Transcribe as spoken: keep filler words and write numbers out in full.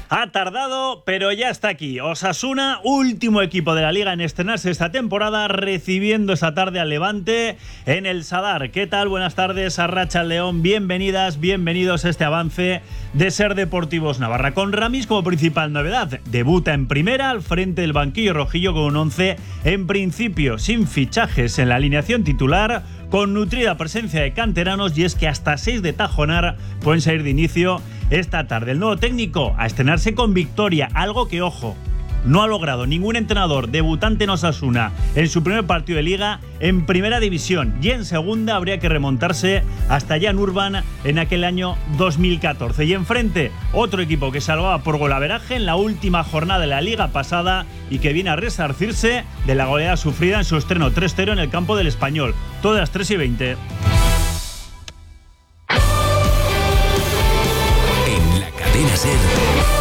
Ha tardado, pero ya está aquí. Osasuna, último equipo de la Liga en estrenarse esta temporada, recibiendo esta tarde al Levante en el Sadar. ¿Qué tal? Buenas tardes, Arratxa León. Bienvenidas, bienvenidos a este avance de Ser Deportivos Navarra. Con Ramis como principal novedad. Debuta en primera al frente del banquillo rojillo con un once en principio sin fichajes en la alineación titular, con nutrida presencia de canteranos, y es que hasta seis de Tajonar pueden salir de inicio esta tarde. El nuevo técnico a estrenarse con victoria, algo que, ojo, no ha logrado ningún entrenador debutante en Osasuna en su primer partido de Liga en Primera División, y en Segunda habría que remontarse hasta Jan Urban en aquel año dos mil catorce. Y enfrente, otro equipo que salvaba por golaveraje en la última jornada de la Liga pasada y que viene a resarcirse de la goleada sufrida en su estreno tres cero en el campo del Español. Todas las tres y veinte. En la cadena SER.